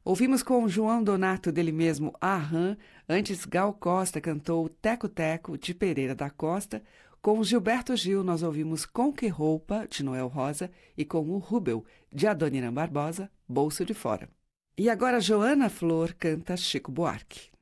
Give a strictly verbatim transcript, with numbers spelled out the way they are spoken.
Ouvimos com João Donato dele mesmo Aham, antes Gal Costa cantou Teco Teco de Pereira da Costa, com Gilberto Gil nós ouvimos Com Que Roupa de Noel Rosa e com o Rubel de Adoniran Barbosa, Bolso de Fora. E agora Joana Flor canta Chico Buarque.